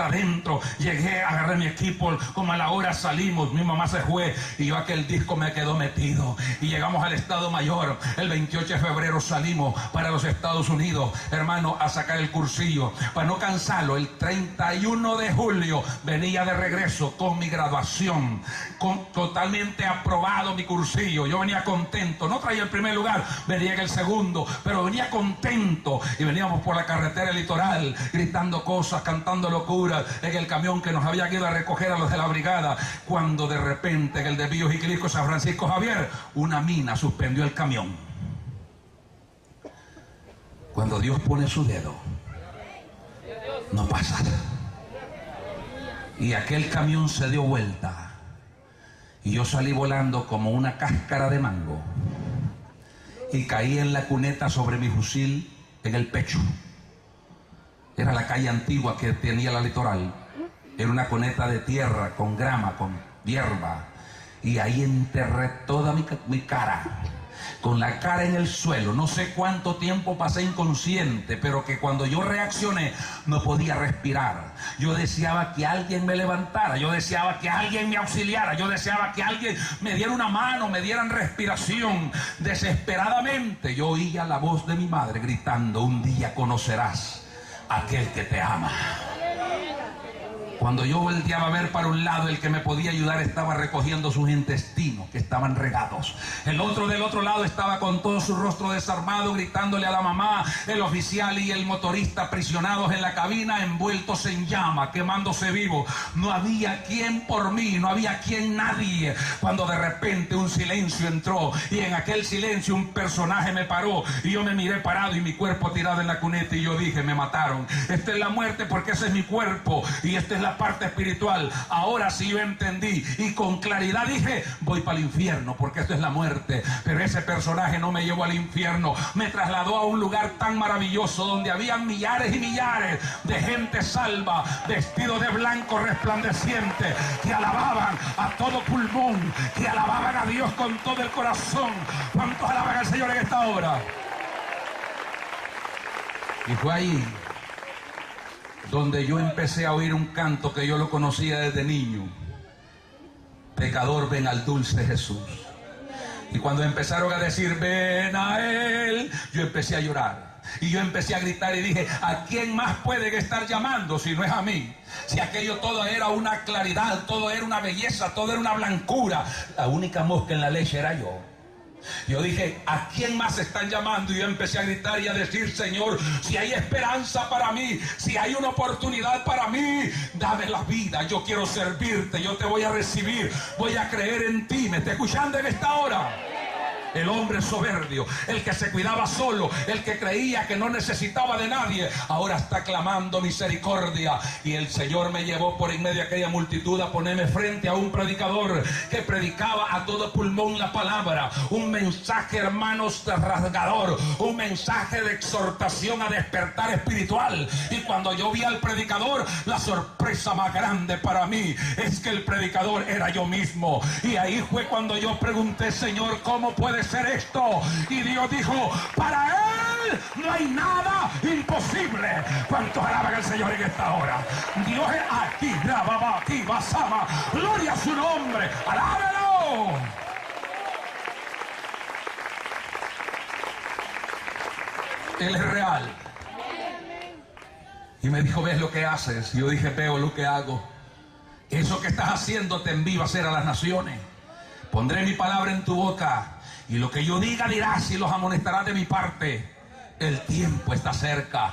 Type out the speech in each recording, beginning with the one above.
para adentro. Llegué, agarré mi equipo, como a la hora salimos, mi mamá se fue y yo aquel disco me quedó metido. Y llegamos al Estado Mayor, el 28 de febrero salimos para los Estados Unidos, hermano, a sacar el cursillo. Para no cansarlo, el 31 de julio venía de regreso con mi graduación, totalmente aprobado mi cursillo. Yo venía contento, no traía el primer lugar, venía en el segundo, pero venía contento. Y veníamos por la carretera litoral, gritando cosas, cantando locuras, en el camión que nos había ido a recoger a los de la brigada, cuando de repente en el desvío Jiquilisco San Francisco Javier, una mina suspendió el camión. Cuando Dios pone su dedo, no pasa. Y aquel camión se dio vuelta y yo salí volando como una cáscara de mango y caí en la cuneta sobre mi fusil en el pecho. Era la calle antigua que tenía la litoral. Era una cuneta de tierra con grama, con hierba, y ahí enterré toda mi cara, con la cara en el suelo. No sé cuánto tiempo pasé inconsciente, pero que cuando yo reaccioné no podía respirar. Yo deseaba que alguien me levantara, yo deseaba que alguien me auxiliara, yo deseaba que alguien me diera una mano, me dieran respiración. Desesperadamente yo oía la voz de mi madre gritando: un día conocerás a aquel que te ama. Cuando yo volteaba a ver para un lado, el que me podía ayudar estaba recogiendo sus intestinos que estaban regados. El otro del otro lado estaba con todo su rostro desarmado, gritándole a la mamá. El oficial y el motorista aprisionados en la cabina, envueltos en llama, quemándose vivo. No había quien por mí, no había quien, nadie. Cuando de repente un silencio entró, y en aquel silencio un personaje me paró, y yo me miré parado y mi cuerpo tirado en la cuneta, y yo dije: me mataron. Esta es la muerte porque ese es mi cuerpo y esta es la parte espiritual. Ahora sí yo entendí y con claridad dije: voy para el infierno porque esto es la muerte. Pero ese personaje no me llevó al infierno, me trasladó a un lugar tan maravilloso donde habían millares y millares de gente salva, vestidos de blanco resplandeciente, que alababan a todo pulmón, que alababan a Dios con todo el corazón. ¿Cuántos alaban al Señor en esta hora? Y fue ahí donde yo empecé a oír un canto que yo lo conocía desde niño: pecador, ven al dulce Jesús. Y cuando empezaron a decir ven a Él, yo empecé a llorar. Y yo empecé a gritar y dije: ¿a quién más pueden estar llamando si no es a mí? Si aquello todo era una claridad, todo era una belleza, todo era una blancura. La única mosca en la leche era yo. Yo dije: ¿a quién más están llamando? Y yo empecé a gritar y a decir: Señor, si hay esperanza para mí, si hay una oportunidad para mí, dame la vida. Yo quiero servirte, yo te voy a recibir, voy a creer en ti. ¿Me está escuchando en esta hora? El hombre soberbio, el que se cuidaba solo, el que creía que no necesitaba de nadie, ahora está clamando misericordia. Y el Señor me llevó por en medio de aquella multitud a ponerme frente a un predicador que predicaba a todo pulmón la palabra, un mensaje, hermanos, rasgador, un mensaje de exhortación a despertar espiritual. Y cuando yo vi al predicador, la sorpresa más grande para mí es que el predicador era yo mismo. Y ahí fue cuando yo pregunté: Señor, ¿cómo puede ser esto? Y Dios dijo: para Él no hay nada imposible. ¿Cuántos alaban al Señor en esta hora? Dios es aquí, aquí, basama. Gloria a su nombre, alábelo. Él es real. Y me dijo: ¿ves lo que haces? Y yo dije: veo lo que hago. Eso que estás haciendo te envío a hacer a las naciones. Pondré mi palabra en tu boca, y lo que yo diga dirás y los amonestarás de mi parte. El tiempo está cerca.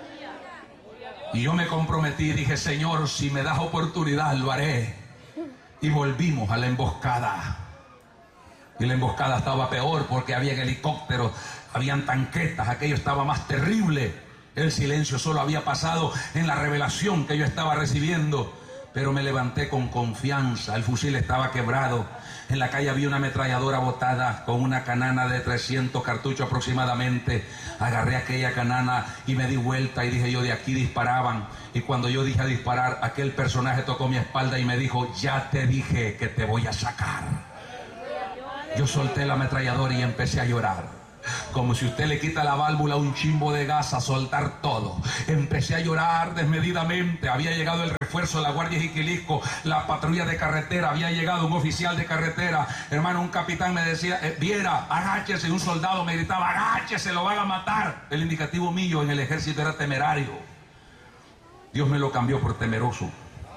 Y yo me comprometí y dije: Señor, si me das oportunidad, lo haré. Y volvimos a la emboscada. Y la emboscada estaba peor porque había helicópteros, habían tanquetas, aquello estaba más terrible. El silencio solo había pasado en la revelación que yo estaba recibiendo. Pero me levanté con confianza. El fusil estaba quebrado. En la calle había una ametralladora botada con una canana de 300 cartuchos aproximadamente. Agarré aquella canana y me di vuelta y dije yo: de aquí disparaban. Y cuando yo dije a disparar, aquel personaje tocó mi espalda y me dijo: ya te dije que te voy a sacar. Yo solté la ametralladora y empecé a llorar. Como si usted le quita la válvula a un chimbo de gas, a soltar todo. Empecé a llorar desmedidamente. Había llegado el refuerzo de la Guardia Jiquilisco, la patrulla de carretera, había llegado un oficial de carretera, hermano, un capitán me decía, viera, agáchese, y un soldado me gritaba, agáchese, lo van a matar. El indicativo mío en el ejército era temerario. Dios me lo cambió por temeroso.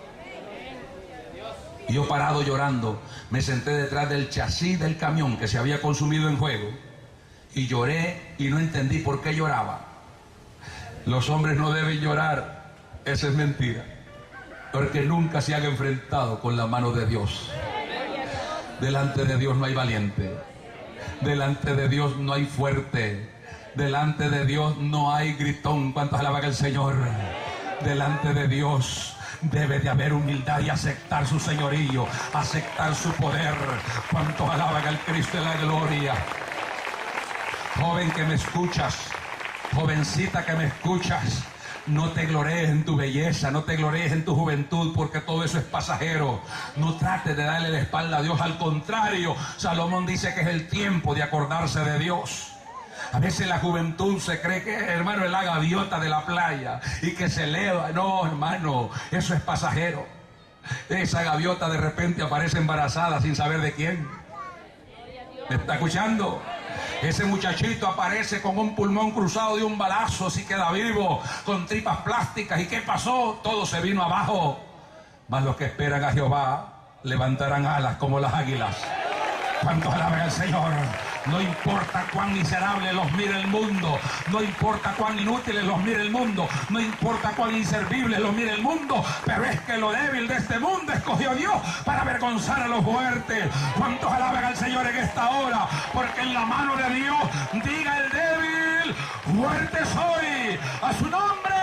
Y yo parado llorando, me senté detrás del chasis del camión que se había consumido en fuego y lloré y no entendí por qué lloraba. Los hombres no deben llorar, esa es mentira, porque nunca se han enfrentado con la mano de Dios. Delante de Dios no hay valiente, delante de Dios no hay fuerte, delante de Dios no hay gritón. ¿Cuántos alaban al Señor? Delante de Dios debe de haber humildad y aceptar su señorío, aceptar su poder. ¿Cuántos alaban al Cristo de la gloria? Joven que me escuchas, jovencita que me escuchas, no te glorees en tu belleza, no te glorees en tu juventud, porque todo eso es pasajero. No trates de darle la espalda a Dios, al contrario, Salomón dice que es el tiempo de acordarse de Dios. A veces la juventud se cree que, hermano, es la gaviota de la playa y que se eleva. No, hermano, eso es pasajero. Esa gaviota de repente aparece embarazada sin saber de quién. ¿Me está escuchando? Ese muchachito aparece con un pulmón cruzado de un balazo, si queda vivo, con tripas plásticas. ¿Y qué pasó? Todo se vino abajo. Mas los que esperan a Jehová levantarán alas como las águilas. ¿Cuántos alaban al Señor? No importa cuán miserable los mire el mundo, no importa cuán inútiles los mire el mundo, no importa cuán inservibles los mire el mundo, pero es que lo débil de este mundo escogió Dios para avergonzar a los fuertes. ¿Cuántos alaban al Señor en esta hora? Porque en la mano de Dios diga el débil, fuerte soy, a su nombre.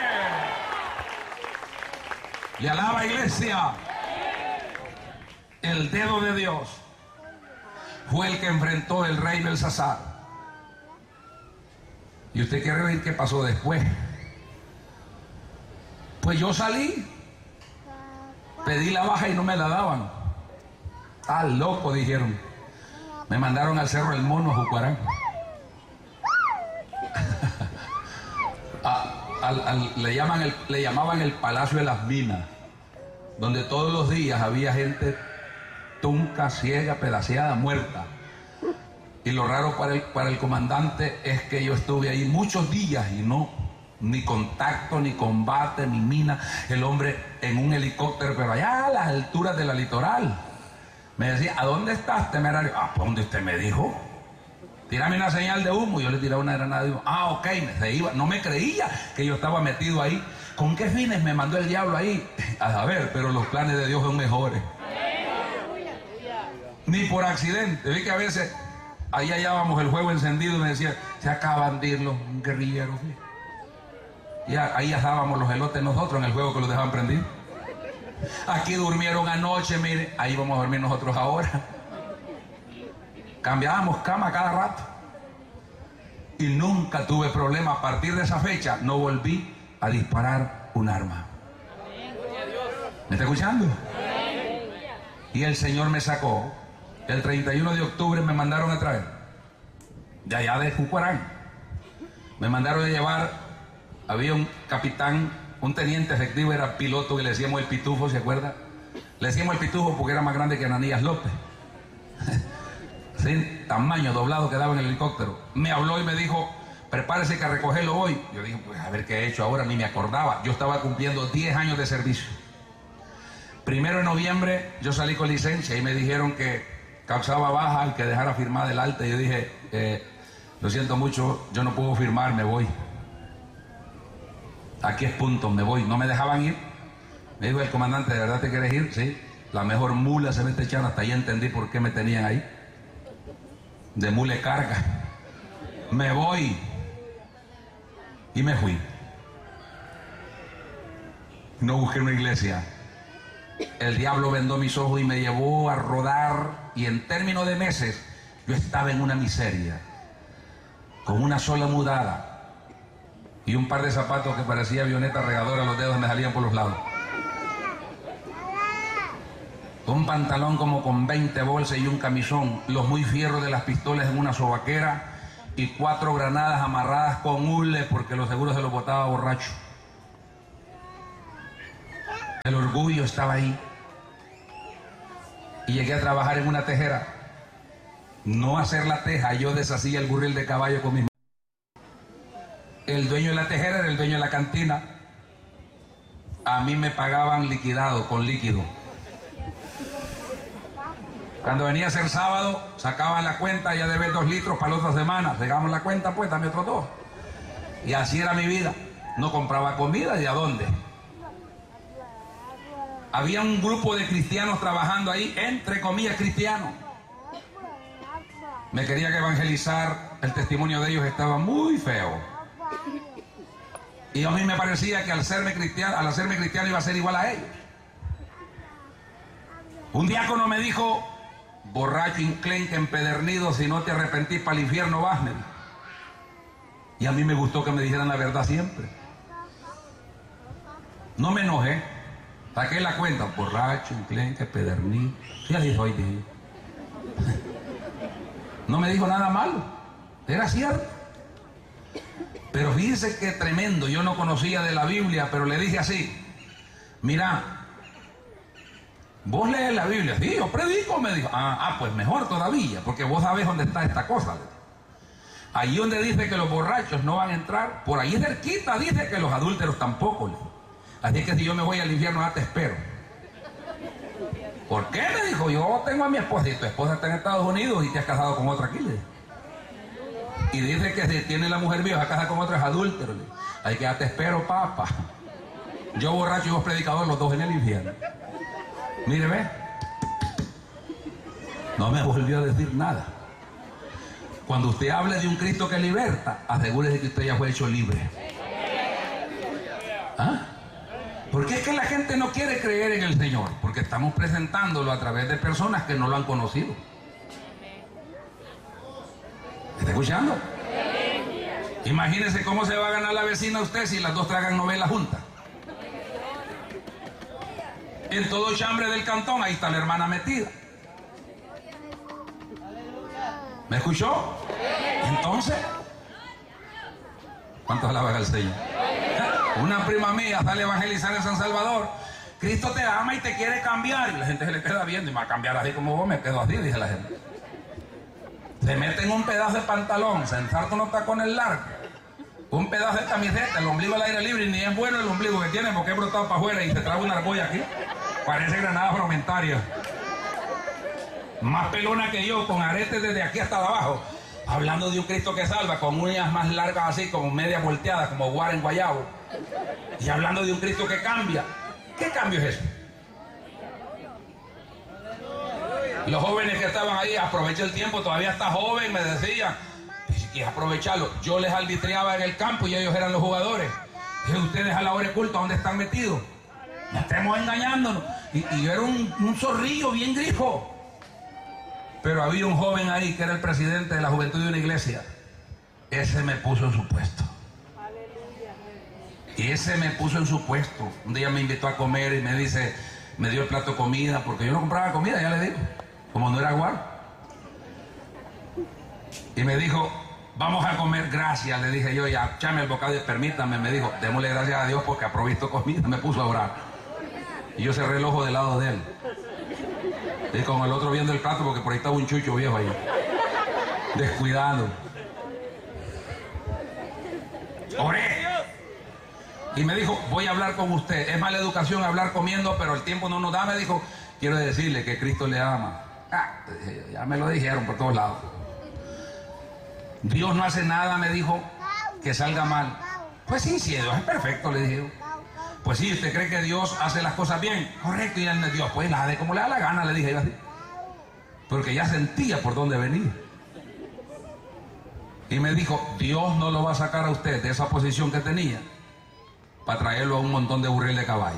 Y alaba, iglesia. El dedo de Dios fue el que enfrentó el rey Belsasar. ¿Y usted quiere ver qué pasó después? Pues yo salí, pedí la baja y no me la daban. Ah, loco, dijeron. Me mandaron al Cerro del Mono, a Jucuarán. Le llamaban el Palacio de las Minas, donde todos los días había gente tunca, ciega, pedaceada, muerta. Y lo raro para el comandante es que yo estuve ahí muchos días y no, ni contacto, ni combate, ni mina. El hombre en un helicóptero, pero allá a las alturas de la litoral. Me decía, ¿a dónde estás, temerario? Ah, ¿por dónde usted me dijo? Tírame una señal de humo. Yo le tiraba una granada de humo. Ah, ok, se iba. No me creía que yo estaba metido ahí. ¿Con qué fines me mandó el diablo ahí? A ver, pero los planes de Dios son mejores. Ni por accidente. Vi que a veces ahí hallábamos el juego encendido y me decía, se acaban de ir los guerrilleros. Y ahí asábamos los elotes nosotros en el juego que los dejaban prendidos. Aquí durmieron anoche, mire, ahí vamos a dormir nosotros ahora. Cambiábamos cama cada rato. Y nunca tuve problema. A partir de esa fecha no volví a disparar un arma. ¿Me está escuchando? Y el Señor me sacó. El 31 de octubre me mandaron a traer de allá de Jucuarán. Me mandaron a llevar, había un capitán, un teniente efectivo, era piloto, que le decíamos el Pitufo, ¿se acuerda? Le decíamos el Pitufo porque era más grande que Ananías López. Sí, tamaño, doblado, quedaba en el helicóptero. Me habló y me dijo, prepárese que a recogerlo hoy. Yo dije, pues a ver qué he hecho ahora, ni me acordaba. Yo estaba cumpliendo 10 años de servicio. 1 de noviembre yo salí con licencia y me dijeron que causaba baja el que dejara firmar el alta. Y yo dije, lo siento mucho, yo no puedo firmar, me voy. Aquí es punto, me voy. No me dejaban ir. Me dijo el comandante, ¿de verdad te quieres ir? Sí. La mejor mula se me está echando. Hasta ahí entendí por qué me tenían ahí. De mule carga. Me voy. Y me fui. No busqué una iglesia. El diablo vendó mis ojos y me llevó a rodar, y en términos de meses yo estaba en una miseria, con una sola mudada y un par de zapatos que parecía avioneta regadora, los dedos me salían por los lados, un pantalón como con 20 bolsas y un camisón, los muy fierros de las pistolas en una sobaquera y 4 granadas amarradas con hule porque los seguros se los botaba borracho. El orgullo estaba ahí. Y llegué a trabajar en una tejera. No hacer la teja, yo deshacía el burril de caballo con mis manos. El dueño de la tejera era el dueño de la cantina. A mí me pagaban liquidado, con líquido. Cuando venía a ser sábado, sacaban la cuenta, ya debes 2 litros para la otra semana. Llegamos la cuenta, pues dame otros 2. Y así era mi vida. No compraba comida, ¿y a dónde? Había un grupo de cristianos trabajando ahí, entre comillas cristianos. Me quería que evangelizar, el testimonio de ellos estaba muy feo. Y a mí me parecía que al hacerme cristiano iba a ser igual a ellos. Un diácono me dijo: borracho, enclenque, empedernido, si no te arrepentís, para el infierno vas, me dijo. Y a mí me gustó que me dijeran la verdad siempre. No me enojé, saqué la cuenta: borracho, enclenque, empedernido. Sí, le dijo, dije. No me dijo nada malo, era cierto. Pero fíjense qué tremendo, yo no conocía de la Biblia, pero le dije así: mira, vos lees la Biblia. Sí, yo predico, me dijo. Pues mejor todavía, porque vos sabés dónde está esta cosa. Ahí donde dice que los borrachos no van a entrar, por ahí cerquita dice que los adúlteros tampoco. Así que si yo me voy al infierno, ya te espero. ¿Por qué? Me dijo. Yo tengo a mi esposa, y tu esposa está en Estados Unidos y te has casado con otra aquí. Y dice que si tiene la mujer vieja, casa con otros adúlteros. Ahí que ya te espero, papá. Yo borracho y vos predicador, los dos en el infierno. Mire, ve. No me volvió a decir nada. Cuando usted hable de un Cristo que liberta, asegúrese que usted ya fue hecho libre. ¿Ah? Porque es que la gente no quiere creer en el Señor, porque estamos presentándolo a través de personas que no lo han conocido. ¿Está escuchando? Imagínese cómo se va a ganar la vecina usted si las dos tragan novela juntas. En todo chambre del cantón, ahí está la hermana metida. ¿Me escuchó? Entonces, ¿cuántos alaban al Señor? Una prima mía sale a evangelizar en San Salvador. Cristo te ama y te quiere cambiar. Y la gente se le queda viendo: y me va a cambiar así como vos. Me quedo así, dice la gente. Se mete en un pedazo de pantalón, se ensarta unos tacones largos, un pedazo de camiseta, el ombligo al aire libre, y ni es bueno el ombligo que tiene porque he brotado para afuera y se traga una argolla aquí. Parece granada fragmentaria. Más pelona que yo, con aretes desde aquí hasta abajo. Hablando de un Cristo que salva, con uñas más largas así, como media volteada, como guara en guayabo. Y hablando de un Cristo que cambia. ¿Qué cambio es eso? Los jóvenes que estaban ahí: aprovecha el tiempo, todavía está joven, me decían. Si quieres aprovecharlo. Yo les arbitreaba en el campo y ellos eran los jugadores. Y ustedes a la hora de culto, ¿dónde están metidos? No estemos engañándonos. Y yo era un zorrillo bien grifo. Pero había un joven ahí que era el presidente de la juventud de una iglesia. Ese me puso en su puesto. Y ese me puso en su puesto. Un día me invitó a comer y me dice, me dio el plato de comida, porque yo no compraba comida, ya le digo, como no era igual. Y me dijo: vamos a comer. Gracias, le dije yo. Ya, échame el bocado y permítame. Me dijo: démosle gracias a Dios porque ha provisto comida. Me puso a orar. Y yo cerré el ojo del lado de él. Y con el otro viendo el plato, porque por ahí estaba un chucho viejo ahí, descuidado. Oré. Y me dijo: voy a hablar con usted. Es mala educación hablar comiendo, pero el tiempo no nos da. Me dijo: quiero decirle que Cristo le ama. Ya me lo dijeron por todos lados. Dios no hace nada, me dijo, que salga mal. Pues sí, si Dios es perfecto, le dije. Pues sí, ¿usted cree que Dios hace las cosas bien? Correcto, y él, Dios, pues las hace como le da la gana, le dije yo así. Porque ya sentía por dónde venía. Y me dijo: Dios no lo va a sacar a usted de esa posición que tenía para traerlo a un montón de burril de caballo.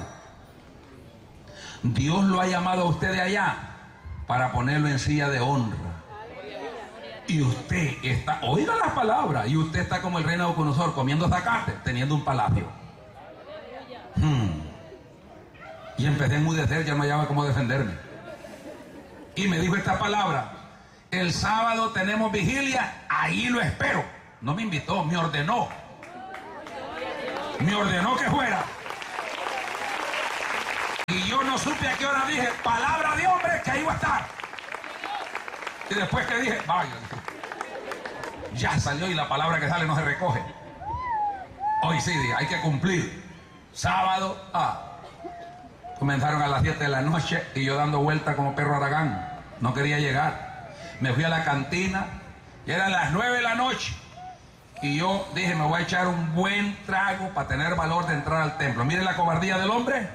Dios lo ha llamado a usted de allá para ponerlo en silla de honra. Y usted está, oiga las palabras, y usted está como el rey Nabucodonosor, comiendo zacate, teniendo un palacio. Y empecé a enmudecer, ya no hallaba cómo defenderme. Y me dijo esta palabra: el sábado tenemos vigilia, ahí lo espero. No me invitó, me ordenó. Me ordenó que fuera. Y yo no supe a qué hora dije, palabra de hombre, que ahí va a estar. Y después que dije, vaya, ya salió y la palabra que sale no se recoge. Hoy sí, hay que cumplir. Sábado, comenzaron a las 7 de la noche y yo dando vuelta como perro Aragán. No quería llegar. Me fui a la cantina y eran las 9 de la noche. Y yo dije, me voy a echar un buen trago para tener valor de entrar al templo. Miren la cobardía del hombre.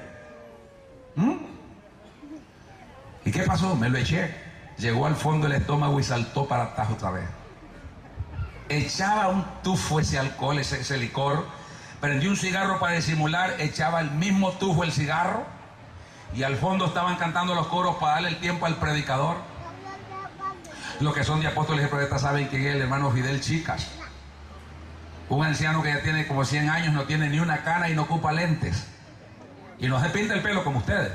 ¿Y qué pasó? Me lo eché. Llegó al fondo del estómago y saltó para atrás otra vez. Echaba un tufo ese alcohol, ese licor. Prendí un cigarro para disimular, echaba el mismo tufo el cigarro. Y al fondo estaban cantando los coros para darle el tiempo al predicador. Los que son de apóstoles y profetas saben que es el hermano Fidel Chicas. Un anciano que ya tiene como 100 años, no tiene ni una cana y no ocupa lentes. Y no se pinta el pelo como ustedes.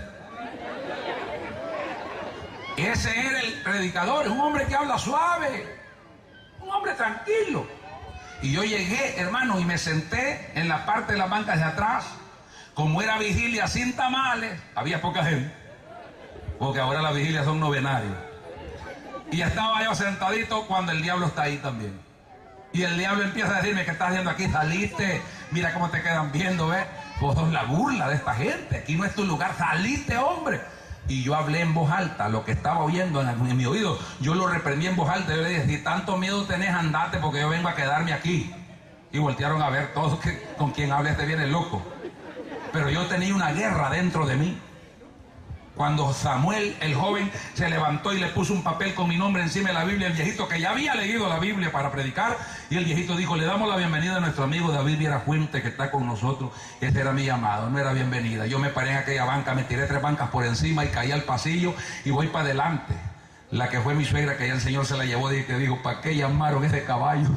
Ese era el predicador, un hombre que habla suave, un hombre tranquilo. Y yo llegué, hermano, y me senté en la parte de las bancas de atrás. Como era vigilia sin tamales, había poca gente, porque ahora las vigilias son novenarios. Y estaba yo sentadito cuando el diablo está ahí también. Y el diablo empieza a decirme, ¿qué estás haciendo aquí? Saliste, mira cómo te quedan viendo, ¿ves? Vos sos la burla de esta gente, aquí no es tu lugar, saliste, hombre. Y yo hablé en voz alta, lo que estaba oyendo en mi oído, yo lo reprendí en voz alta. Yo le dije, si tanto miedo tenés, andate, porque yo vengo a quedarme aquí. Y voltearon a ver todos que con quien habla este viene loco. Pero yo tenía una guerra dentro de mí. Cuando Samuel, el joven, se levantó y le puso un papel con mi nombre encima de la Biblia, el viejito que ya había leído la Biblia para predicar, y el viejito dijo, le damos la bienvenida a nuestro amigo David Viera Fuente, que está con nosotros. Ese era mi llamado, no era bienvenida. Yo me paré en aquella banca, me tiré 3 bancas por encima y caí al pasillo y voy para adelante. La que fue mi suegra, que ya el Señor se la llevó, y que dijo, ¿para qué llamaron ese caballo?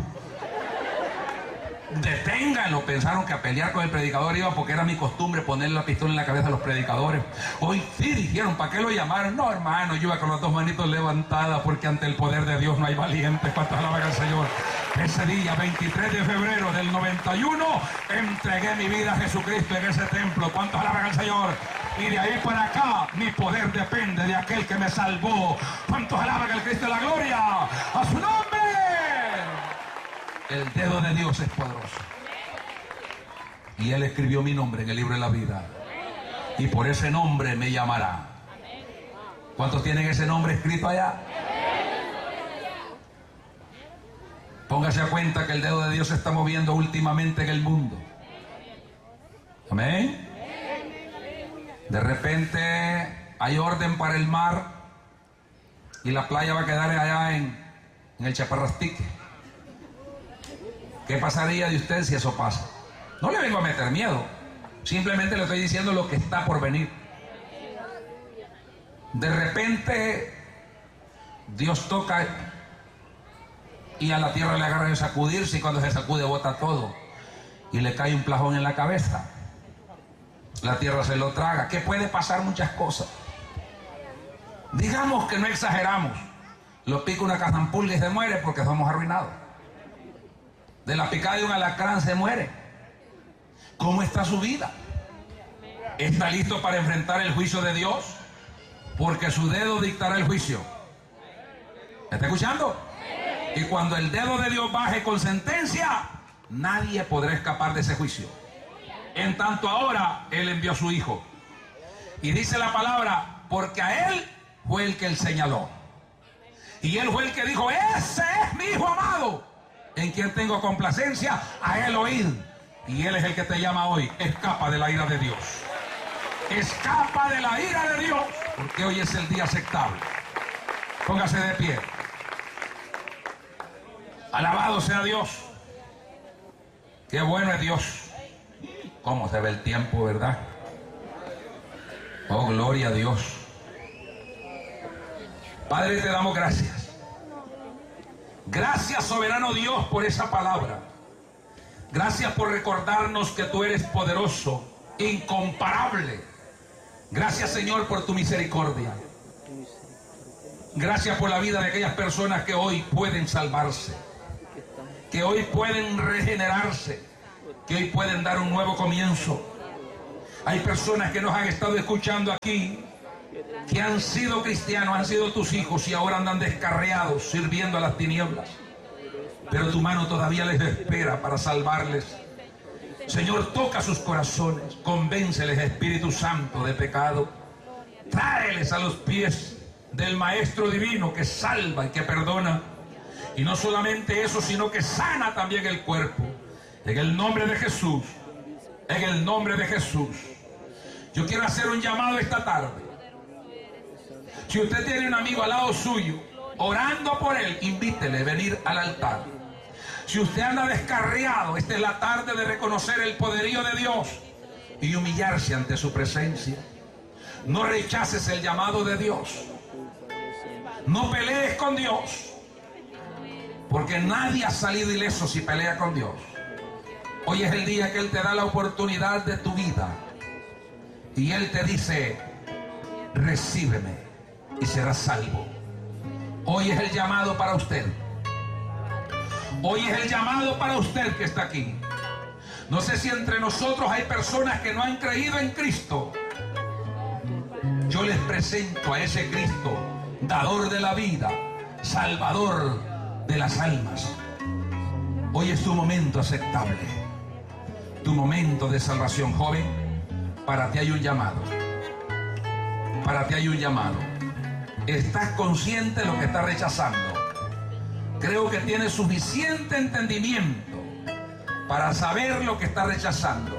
Deténganlo. Pensaron que a pelear con el predicador iba, porque era mi costumbre ponerle la pistola en la cabeza a los predicadores. Hoy sí dijeron, ¿para qué lo llamaron? No, hermano, yo iba con las 2 manitos levantadas, porque ante el poder de Dios no hay valientes. ¿Cuántos alaban al Señor? Ese día, 23 de febrero del 91, entregué mi vida a Jesucristo en ese templo. ¿Cuántos alaban al Señor? Y de ahí para acá, mi poder depende de aquel que me salvó. ¿Cuántos alaban al Cristo de la gloria? ¡A su nombre! El dedo de Dios es poderoso. Y Él escribió mi nombre en el libro de la vida. Y por ese nombre me llamará. ¿Cuántos tienen ese nombre escrito allá? Póngase a cuenta que el dedo de Dios se está moviendo últimamente en el mundo. Amén. De repente hay orden para el mar y la playa va a quedar allá en el Chaparrastique. ¿Qué pasaría de usted si eso pasa? No le vengo a meter miedo, simplemente le estoy diciendo lo que está por venir. De repente Dios toca y a la tierra le agarra de sacudirse, y cuando se sacude bota todo y le cae un plajón en la cabeza. La tierra se lo traga. ¿Qué puede pasar? Muchas cosas. Digamos que no exageramos, lo pica una cazampulga y se muere, porque somos arruinados. De la picada de un alacrán se muere. ¿Cómo está su vida? ¿Está listo para enfrentar el juicio de Dios? Porque su dedo dictará el juicio. ¿Me está escuchando? Y cuando el dedo de Dios baje con sentencia, nadie podrá escapar de ese juicio. En tanto ahora Él envió a su Hijo. Y dice la palabra, porque a Él fue el que Él señaló. Y Él fue el que dijo, ese es mi Hijo amado, en quien tengo complacencia, a Él oíd. Y Él es el que te llama hoy. Escapa de la ira de Dios. Escapa de la ira de Dios, porque hoy es el día aceptable. Póngase de pie. Alabado sea Dios. Qué bueno es Dios. Cómo se ve el tiempo, ¿verdad? Oh, gloria a Dios. Padre, te damos gracias. Gracias, soberano Dios, por esa palabra. Gracias por recordarnos que tú eres poderoso, incomparable. Gracias, Señor, por tu misericordia. Gracias por la vida de aquellas personas que hoy pueden salvarse, que hoy pueden regenerarse, que hoy pueden dar un nuevo comienzo. Hay personas que nos han estado escuchando aquí, que han sido cristianos, han sido tus hijos y ahora andan descarriados sirviendo a las tinieblas. Pero tu mano todavía les espera para salvarles. Señor, toca sus corazones, convénceles, Espíritu Santo, de pecado. Tráeles a los pies del Maestro Divino que salva y que perdona. Y no solamente eso, sino que sana también el cuerpo. En el nombre de Jesús, en el nombre de Jesús. Yo quiero hacer un llamado esta tarde. Si usted tiene un amigo al lado suyo, orando por él, invítele a venir al altar. Si usted anda descarriado, esta es la tarde de reconocer el poderío de Dios y humillarse ante su presencia. No rechaces el llamado de Dios. No pelees con Dios, porque nadie ha salido ileso si pelea con Dios. Hoy es el día que Él te da la oportunidad de tu vida y Él te dice: recíbeme y serás salvo. Hoy es el llamado para usted. Hoy es el llamado para usted que está aquí. No sé si entre nosotros hay personas que no han creído en Cristo. Yo les presento a ese Cristo, dador de la vida, salvador de las almas. Hoy es tu momento aceptable, tu momento de salvación, joven. Para ti hay un llamado. Para ti hay un llamado. ¿Estás consciente de lo que estás rechazando? Creo que tienes suficiente entendimiento para saber lo que estás rechazando.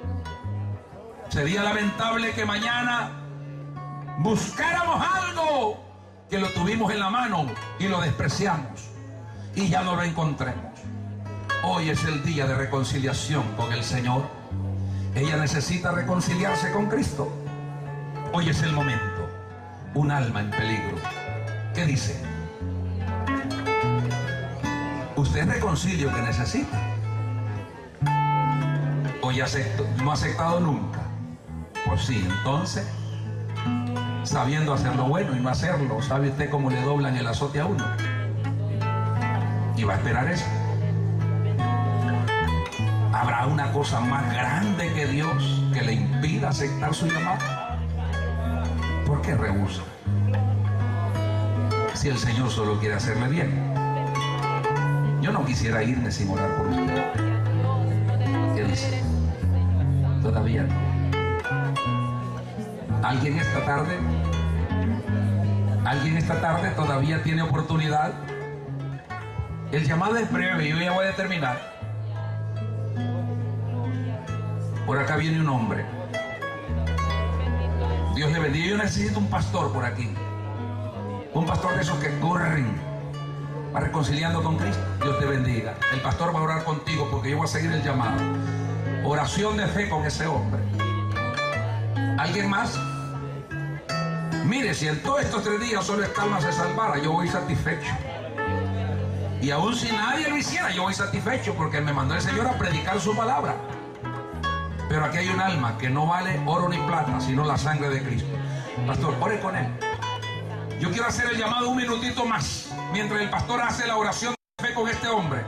Sería lamentable que mañana buscáramos algo que lo tuvimos en la mano y lo despreciamos y ya no lo encontremos. Hoy es el día de reconciliación con el Señor. Ella necesita reconciliarse con Cristo. Hoy es el momento. Un alma en peligro. ¿Qué dice? ¿Usted es reconcilio que necesita? ¿O ya no ha aceptado nunca? Pues sí, entonces, sabiendo hacer lo bueno y no hacerlo, ¿sabe usted cómo le doblan el azote a uno? Y va a esperar eso. ¿Habrá una cosa más grande que Dios que le impida aceptar su llamado? ¿Por qué rehúsa? Si el Señor solo quiere hacerle bien. Yo no quisiera irme sin orar por usted. ¿Qué dice? Todavía no. ¿Alguien esta tarde todavía tiene oportunidad? El llamado es breve y yo ya voy a terminar. Por acá viene un hombre. Dios le bendiga. Yo necesito un pastor por aquí. Un pastor de esos que corren va reconciliando con Cristo. Dios te bendiga. El pastor va a orar contigo porque yo voy a seguir el llamado. Oración de fe con ese hombre. ¿Alguien más? Mire, si en todos estos 3 días solo esta alma se salvara, yo voy satisfecho. Y aún si nadie lo hiciera, yo voy satisfecho porque me mandó el Señor a predicar su palabra. Pero aquí hay un alma que no vale oro ni plata, sino la sangre de Cristo. Pastor, ore con él. Yo quiero hacer el llamado un minutito más, mientras el pastor hace la oración de fe con este hombre.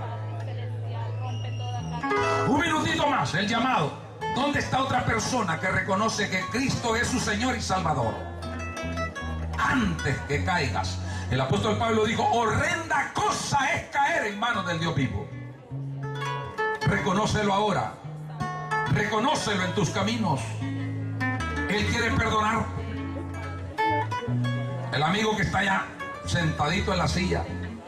Un minutito más, el llamado. ¿Dónde está otra persona que reconoce que Cristo es su Señor y Salvador? Antes que caigas. El apóstol Pablo dijo: horrenda cosa es caer en manos del Dios vivo. Reconócelo ahora. Reconócelo en tus caminos. Él quiere perdonar. El amigo que está allá sentadito en la silla,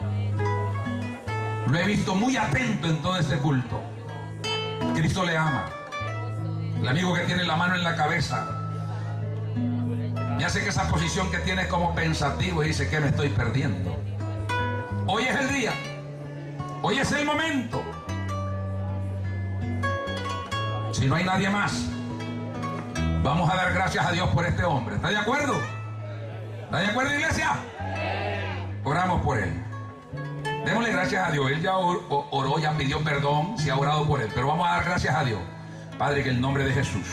lo he visto muy atento en todo este culto. Cristo le ama. El amigo que tiene la mano en la cabeza, ya sé que esa posición que tiene es como pensativo y dice: ¿qué me estoy perdiendo? Hoy es el día. Hoy es el momento. Si no hay nadie más, vamos a dar gracias a Dios por este hombre. ¿Está de acuerdo? ¿Está de acuerdo, iglesia? Oramos por él. Démosle gracias a Dios. Él ya oró, ya pidió perdón, se ha orado por él. Pero vamos a dar gracias a Dios. Padre, en el nombre de Jesús.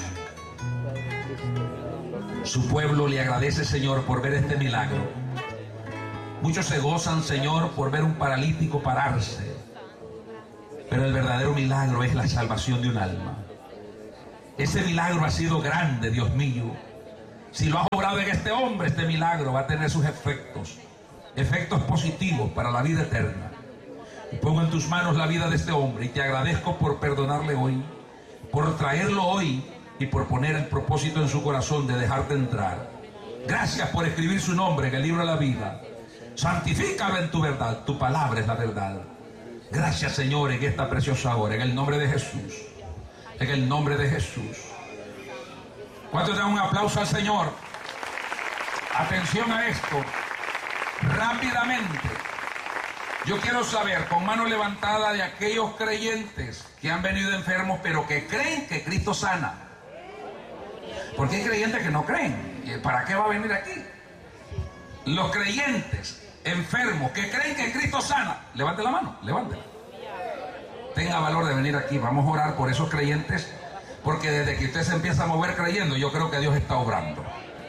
Su pueblo le agradece, Señor, por ver este milagro. Muchos se gozan, Señor, por ver un paralítico pararse. Pero el verdadero milagro es la salvación de un alma. Ese milagro ha sido grande, Dios mío. Si lo has obrado en este hombre, este milagro va a tener sus efectos positivos para la vida eterna. Y pongo en tus manos la vida de este hombre y te agradezco por perdonarle hoy, por traerlo hoy y por poner el propósito en su corazón de dejarte entrar. Gracias por escribir su nombre en el libro de la vida. Santifícalo en tu verdad, tu palabra es la verdad. Gracias, Señor, en esta preciosa hora, en el nombre de Jesús. En el nombre de Jesús. ¿Cuántos dan un aplauso al Señor? Atención a esto. Rápidamente. Yo quiero saber, con mano levantada, de aquellos creyentes que han venido enfermos, pero que creen que Cristo sana. Porque hay creyentes que no creen. ¿Para qué va a venir aquí? Los creyentes enfermos que creen que Cristo sana, levante la mano, levántela. Tenga valor de venir aquí. Vamos a orar por esos creyentes, porque desde que usted se empieza a mover creyendo, yo creo que Dios está obrando.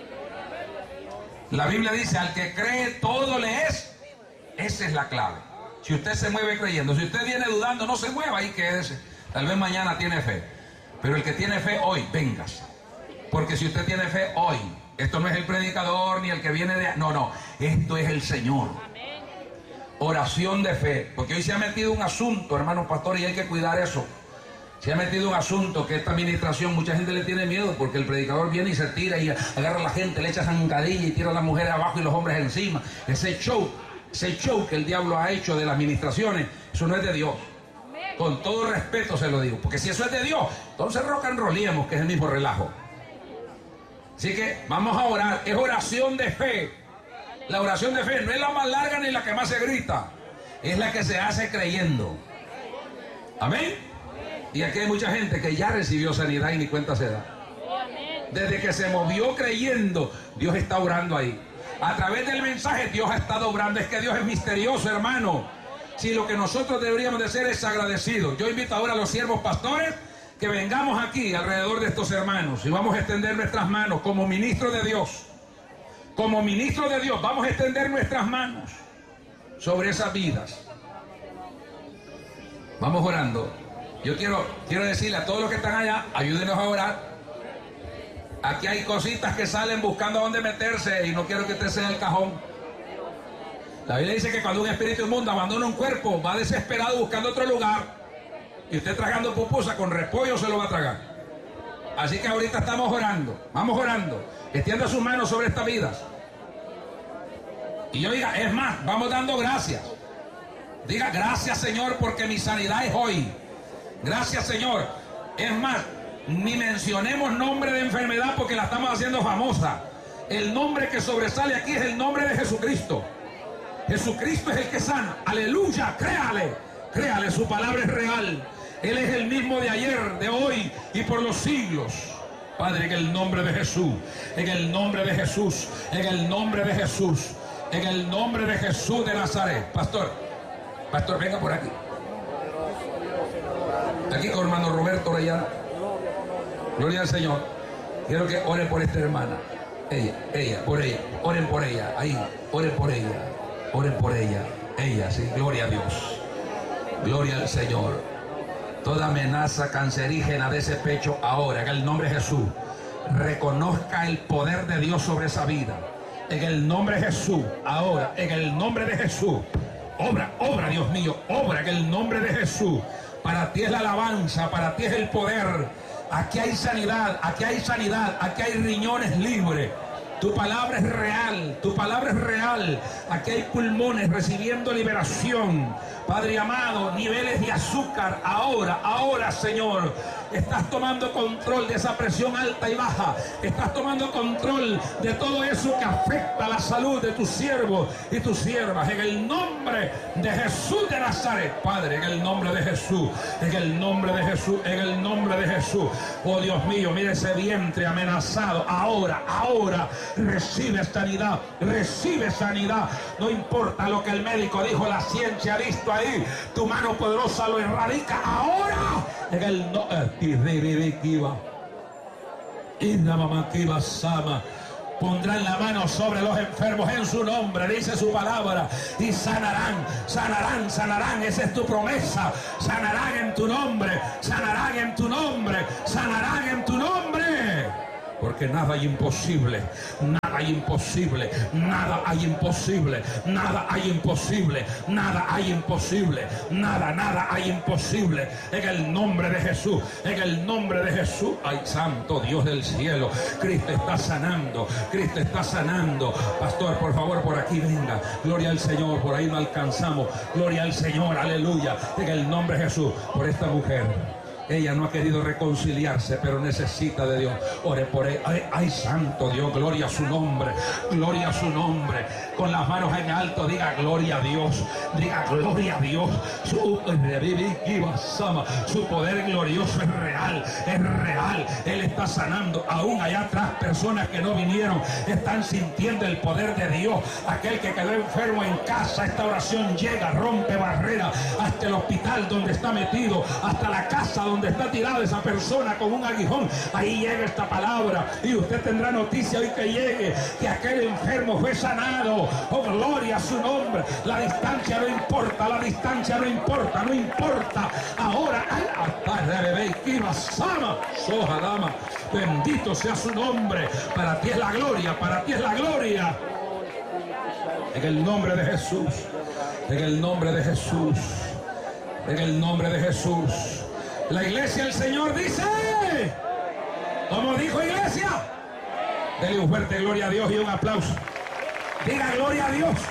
La Biblia dice, al que cree todo le es. Esa es la clave. Si usted se mueve creyendo, si usted viene dudando, no se mueva, ahí quédese. Tal vez mañana tiene fe, pero el que tiene fe hoy, véngase. Porque si usted tiene fe hoy, esto no es el predicador ni el que viene de... No, esto es el Señor. Oración de fe. Porque hoy se ha metido un asunto, hermanos pastores, y hay que cuidar eso. Se ha metido un asunto que esta administración, mucha gente le tiene miedo porque el predicador viene y se tira y agarra a la gente, le echa zancadilla y tira a las mujeres abajo y los hombres encima. Ese show que el diablo ha hecho de las administraciones, eso no es de Dios. Con todo respeto se lo digo, porque si eso es de Dios, entonces rock and rollemos, que es el mismo relajo. Así que vamos a orar. Es oración de fe. La oración de fe no es la más larga ni la que más se grita, es la que se hace creyendo. Amén. Y aquí hay mucha gente que ya recibió sanidad y ni cuenta se da. Desde que se movió creyendo, Dios está orando ahí. A través del mensaje Dios ha estado obrando. Es que Dios es misterioso, hermano. Si lo que nosotros deberíamos de ser es agradecidos. Yo invito ahora a los siervos pastores que vengamos aquí alrededor de estos hermanos y vamos a extender nuestras manos como ministros de Dios. Como ministros de Dios vamos a extender nuestras manos sobre esas vidas. Vamos orando. Yo quiero decirle a todos los que están allá, ayúdenos a orar. Aquí hay cositas que salen buscando a dónde meterse y no quiero que usted sea el cajón. La Biblia dice que cuando un espíritu inmundo abandona un cuerpo, va desesperado buscando otro lugar. Y usted tragando pupusa con repollo se lo va a tragar. Así que ahorita estamos orando. Vamos orando. Extienda sus manos sobre estas vidas. Y yo diga, es más, vamos dando gracias. Diga, gracias Señor porque mi sanidad es hoy. Gracias Señor. Es más, ni mencionemos nombre de enfermedad porque la estamos haciendo famosa. El nombre que sobresale aquí es el nombre de Jesucristo. Jesucristo es el que sana. Aleluya, créale. Créale, su palabra es real. Él es el mismo de ayer, de hoy y por los siglos. Padre, en el nombre de Jesús, en el nombre de Jesús, en el nombre de Jesús, en el nombre de Jesús de Nazaret. Pastor, venga por aquí. Aquí con hermano Roberto Orellana. Gloria al Señor. Quiero que oren por esta hermana. Ella, por ella. Oren por ella. Ahí, oren por ella. Oren por ella. Ella, sí. Gloria a Dios. Gloria al Señor. Toda amenaza cancerígena de ese pecho ahora, en el nombre de Jesús, reconozca el poder de Dios sobre esa vida. En el nombre de Jesús, ahora, en el nombre de Jesús. Obra, Dios mío, obra en el nombre de Jesús. Para ti es la alabanza, para ti es el poder. Aquí hay sanidad, aquí hay sanidad, aquí hay riñones libres. Tu palabra es real, tu palabra es real. Aquí hay pulmones recibiendo liberación. Padre amado, niveles de azúcar, ahora, Señor, estás tomando control de esa presión alta y baja. Estás tomando control de todo eso que afecta la salud de tus siervos y tus siervas. En el nombre de Jesús de Nazaret, Padre, en el nombre de Jesús, en el nombre de Jesús, en el nombre de Jesús. Oh Dios mío, mire ese vientre amenazado. Ahora, recibe sanidad, recibe sanidad. No importa lo que el médico dijo, la ciencia ha visto ahí, tu mano poderosa lo erradica ahora en el nombre pondrán la mano sobre los enfermos en su nombre, dice su palabra, y sanarán, sanarán, sanarán. Esa es tu promesa. Sanarán en tu nombre, sanarán en tu nombre, sanarán en tu nombre. Porque nada hay imposible, nada hay imposible, nada hay imposible, nada hay imposible, nada hay imposible, nada hay imposible. En el nombre de Jesús, en el nombre de Jesús. Ay, santo Dios del cielo, Cristo está sanando, Cristo está sanando. Pastor, por favor, por aquí venga. Gloria al Señor, por ahí no alcanzamos. Gloria al Señor, aleluya. En el nombre de Jesús, por esta mujer. Ella no ha querido reconciliarse, pero necesita de Dios. Ore por ella. Ay, santo Dios, gloria a su nombre. Gloria a su nombre. Con las manos en alto, diga gloria a Dios. Diga gloria a Dios. Su poder glorioso es real. Es real. Él está sanando. Aún allá atrás, personas que no vinieron están sintiendo el poder de Dios. Aquel que quedó enfermo en casa, esta oración llega, rompe barreras hasta el hospital donde está metido, hasta la casa donde está tirada esa persona con un aguijón. Ahí llega esta palabra y usted tendrá noticia hoy que llegue que aquel enfermo fue sanado. Oh, gloria a su nombre. La distancia no importa, la distancia no importa, no importa. Ahora, bendito sea su nombre. Para ti es la gloria, para ti es la gloria. En el nombre de Jesús, en el nombre de Jesús, en el nombre de Jesús. La iglesia del Señor dice, ¿cómo dijo iglesia? Dele un fuerte gloria a Dios y un aplauso. Diga gloria a Dios.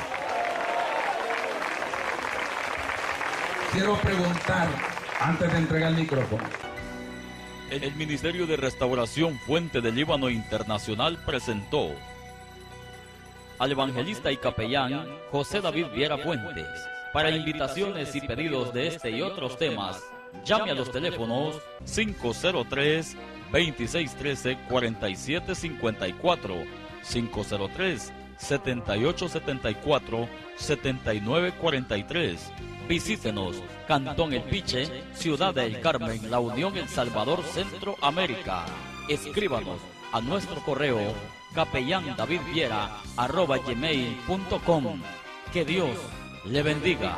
Quiero preguntar, antes de entregar el micrófono. El Ministerio de Restauración Fuente del Líbano Internacional presentó al evangelista y capellán José David Viera Fuentes. Para invitaciones y pedidos de este y otros temas, llame a los teléfonos 503-2613-4754, 503-7874-7943. Visítenos, Cantón El Piche, Ciudad del Carmen, La Unión, El Salvador, Centroamérica. Escríbanos a nuestro correo capellandavidviera@gmail.com. Que Dios le bendiga.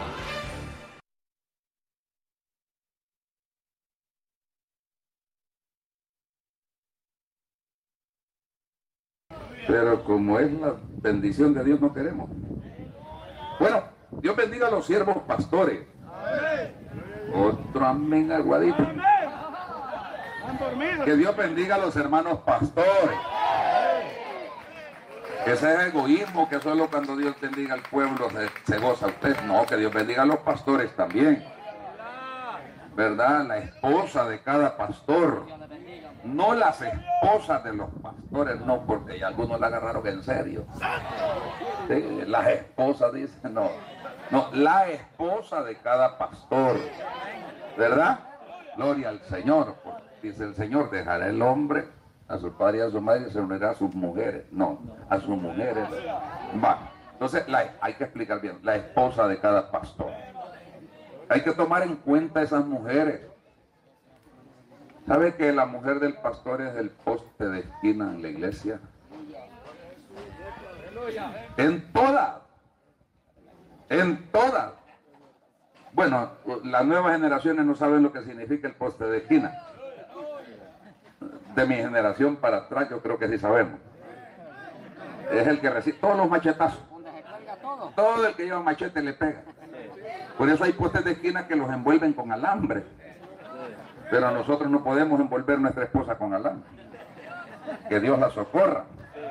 Pero como es la bendición de Dios, no queremos. Bueno, Dios bendiga a los siervos pastores. Otro amén aguadito. Que Dios bendiga a los hermanos pastores. Que ese es egoísmo, que solo cuando Dios bendiga al pueblo se goza usted. No, que Dios bendiga a los pastores también. ¿Verdad? La esposa de cada pastor. No las esposas de los pastores, no, porque ya algunos la agarraron en serio. Sí, las esposas dicen, no, la esposa de cada pastor, ¿verdad? Gloria al Señor, dice el Señor, dejará el hombre a su padre y a su madre y se unirá a sus mujeres, no, a sus mujeres. Va, entonces hay que explicar bien, la esposa de cada pastor. Hay que tomar en cuenta esas mujeres. ¿Sabe que la mujer del pastor es el poste de esquina en la iglesia? En todas. Bueno, las nuevas generaciones no saben lo que significa el poste de esquina. De mi generación para atrás yo creo que sí sabemos. Es el que recibe todos los machetazos. Todo el que lleva machete le pega. Por eso hay postes de esquina que los envuelven con alambre. Pero nosotros no podemos envolver nuestra esposa con alambre. Que Dios la socorra.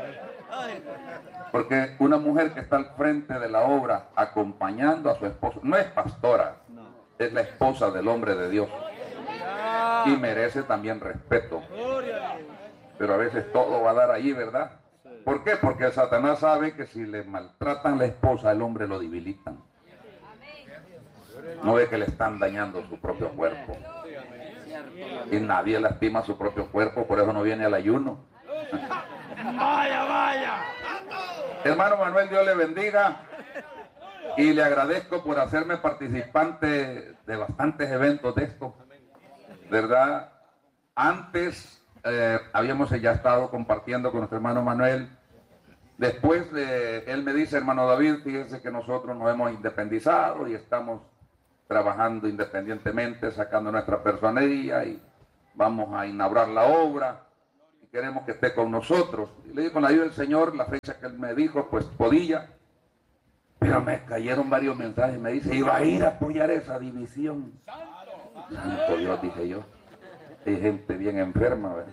Porque una mujer que está al frente de la obra acompañando a su esposo, no es pastora, es la esposa del hombre de Dios. Y merece también respeto. Pero a veces todo va a dar allí, ¿verdad? ¿Por qué? Porque Satanás sabe que si le maltratan la esposa, al hombre lo debilitan. No ve que le están dañando su propio cuerpo. Y nadie lastima su propio cuerpo, por eso no viene al ayuno. Vaya. Hermano Manuel, Dios le bendiga. Y le agradezco por hacerme participante de bastantes eventos de esto. ¿Verdad? Antes habíamos ya estado compartiendo con nuestro hermano Manuel Después él me dice, hermano David, fíjese que nosotros nos hemos independizado y estamos trabajando independientemente, sacando nuestra personería y vamos a inaugurar la obra y queremos que esté con nosotros. Y le digo, con la ayuda del Señor, la fecha que él me dijo, pues podía. Pero me cayeron varios mensajes, me dice, iba a ir a apoyar esa división. Santo Dios, dije yo. Hay gente bien enferma, ¿verdad?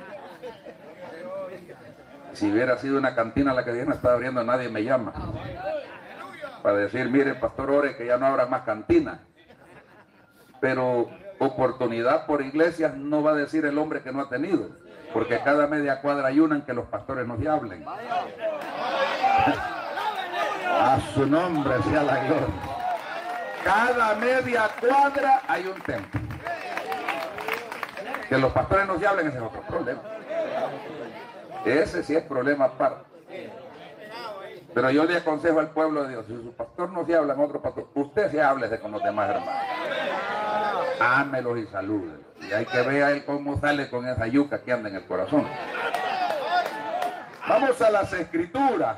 Si hubiera sido una cantina la que Dios no estaba abriendo, nadie me llama para decir, mire, pastor, ore que ya no habrá más cantina. Pero oportunidad por iglesias no va a decir el hombre que no ha tenido, porque cada media cuadra hay una en que los pastores no se hablen. A su nombre sea la gloria. Cada media cuadra hay un templo. Que los pastores no se hablen, ese es otro problema. Ese sí es problema aparte. Pero yo le aconsejo al pueblo de Dios, si su pastor no se habla con otro pastor, usted se háblese con los demás hermanos. Ámelos y salúdenlos. Y hay que ver a él cómo sale con esa yuca que anda en el corazón. Vamos a las escrituras.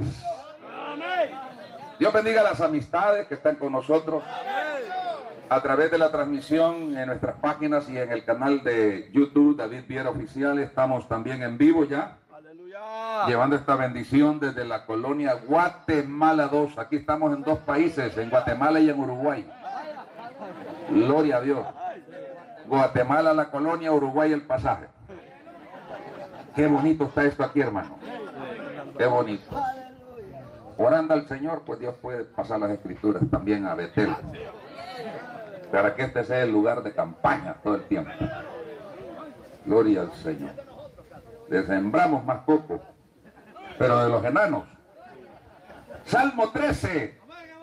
Dios bendiga las amistades que están con nosotros a través de la transmisión en nuestras páginas y en el canal de YouTube David Viera Oficial. Estamos también en vivo ya, llevando esta bendición desde la colonia Guatemala 2. Aquí estamos en dos países, en Guatemala y en Uruguay. Gloria a Dios. Guatemala la colonia, Uruguay el pasaje. Qué bonito está esto aquí, hermano. Qué bonito. Orando al Señor, pues Dios puede pasar las escrituras también a Betel, para que este sea el lugar de campaña todo el tiempo. Gloria al Señor. Le sembramos más coco, pero de los enanos. Salmo 13.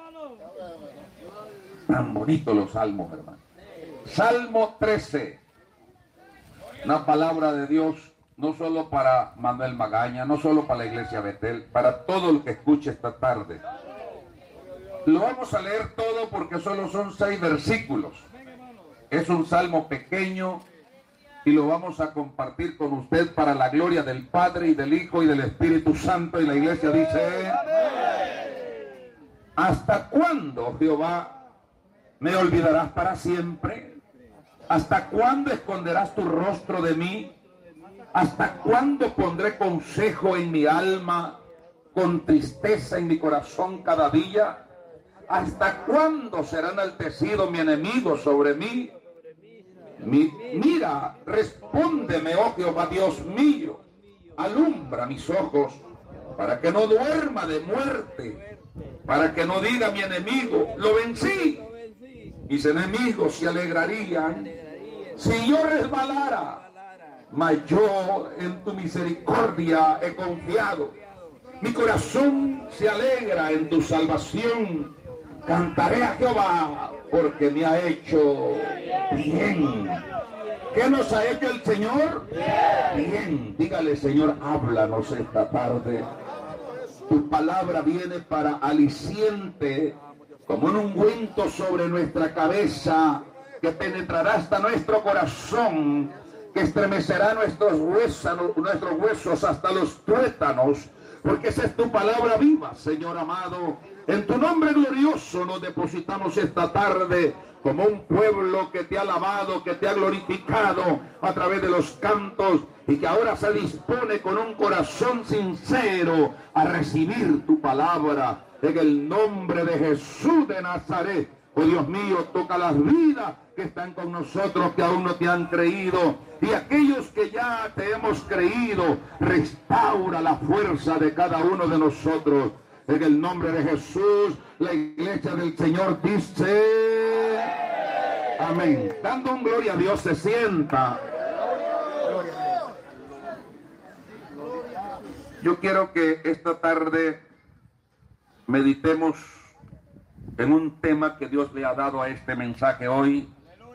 Tan bonitos los salmos, hermano. Salmo 13. Una palabra de Dios, no solo para Manuel Magaña, no solo para la iglesia Betel, para todo el que escuche esta tarde. Lo vamos a leer todo porque solo son 6 versículos. Es un salmo pequeño y lo vamos a compartir con usted para la gloria del Padre y del Hijo y del Espíritu Santo. Y la iglesia dice: ¿hasta cuándo, Jehová, me olvidarás para siempre? ¿Hasta cuándo esconderás tu rostro de mí? ¿Hasta cuándo pondré consejo en mi alma, con tristeza en mi corazón cada día? ¿Hasta cuándo será enaltecido mi enemigo sobre mí? Mira, respóndeme, oh Jehová Dios mío, alumbra mis ojos, para que no duerma de muerte, para que no diga mi enemigo, lo vencí. Mis enemigos se alegrarían si yo resbalara, mas yo en tu misericordia he confiado. Mi corazón se alegra en tu salvación. Cantaré a Jehová porque me ha hecho bien. ¿Qué nos ha hecho el Señor? Bien. Dígale, Señor, háblanos esta tarde. Tu palabra viene para aliciente, como un ungüento sobre nuestra cabeza, que penetrará hasta nuestro corazón, que estremecerá nuestros huesos hasta los tuétanos, porque esa es tu palabra viva, Señor amado. En tu nombre glorioso nos depositamos esta tarde como un pueblo que te ha alabado, que te ha glorificado a través de los cantos y que ahora se dispone con un corazón sincero a recibir tu palabra. En el nombre de Jesús de Nazaret, oh Dios mío, toca las vidas que están con nosotros, que aún no te han creído, y aquellos que ya te hemos creído, restaura la fuerza de cada uno de nosotros. En el nombre de Jesús, la iglesia del Señor dice amén. Dando un gloria a Dios, se sienta. Yo quiero que esta tarde meditemos en un tema que Dios le ha dado a este mensaje hoy.